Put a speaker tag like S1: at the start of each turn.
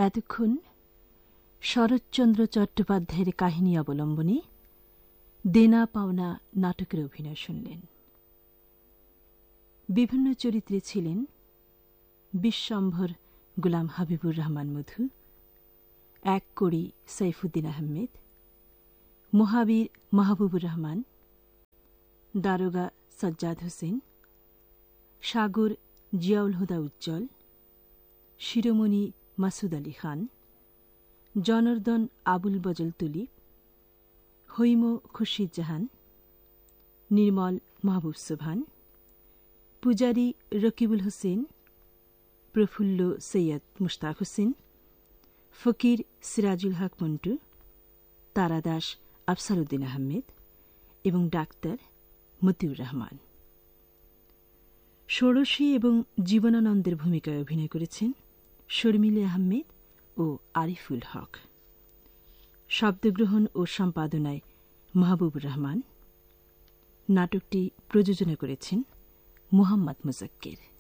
S1: এতক্ষণ শরৎচন্দ্র চট্টোপাধ্যায়ের কাহিনী অবলম্বনে দেনা পাওনা নাটকের অভিনয় শুনলেন। বিভিন্ন চরিত্রে ছিলেন বিশ্বম্ভর গোলাম হাবিবুর রহমান মধু, এক কড়ি সাইফুদ্দিন আহমেদ, মহাবীর মাহবুবুর রহমান, দারোগা সজ্জাদ হোসেন, সাগর জিয়াউল হুদা উজ্জ্বল, শিরোমণি মাসুদ আলী খান, জনার্দন আবুল বজল তুলিপ, হৈম খুরশিদ জাহান, নির্মল মাহবুব সুবহান, পূজারী রকিবুল হোসেন, প্রফুল্ল সৈয়দ মুশতাক হোসেন, ফকির সিরাজুল হক মন্টু, তারাদাস আফসার উদ্দিন আহমেদ এবং ডাক্তার মতিউর রহমান। ষোড়শী এবং জীবনানন্দের ভূমিকায় অভিনয় করেছেন শর্মিলী আহমেদ ও আরিফুল হক। শব্দগ্রহণ ও সম্পাদনায় মাহবুবুর রহমান। নাটকটি প্রযোজনা করেছেন মুহাম্মদ মুজাক্কির।